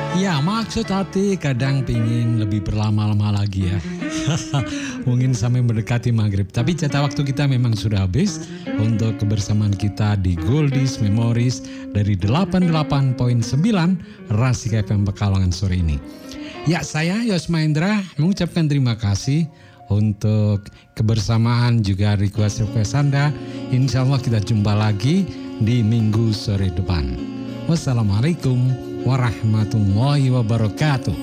Ya, maksud hati kadang pingin lebih berlama-lama lagi ya. Mungkin sampai mendekati maghrib. Tapi jatah waktu kita memang sudah habis untuk kebersamaan kita di Goldies Memories dari 88.9 Rasik FM Pekalongan sore ini. Ya, saya Yosma Indra mengucapkan terima kasih untuk kebersamaan juga request Anda. Insya Allah kita jumpa lagi di minggu sore depan. Wassalamualaikum warahmatullahi wabarakatuh.